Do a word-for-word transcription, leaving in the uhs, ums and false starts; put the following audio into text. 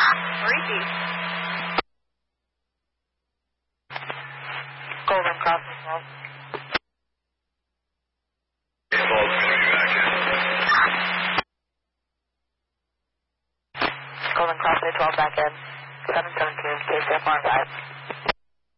Freaky. Golden Crossing twelve. Golden Crossing twelve back in. seven seven two, K C F on five.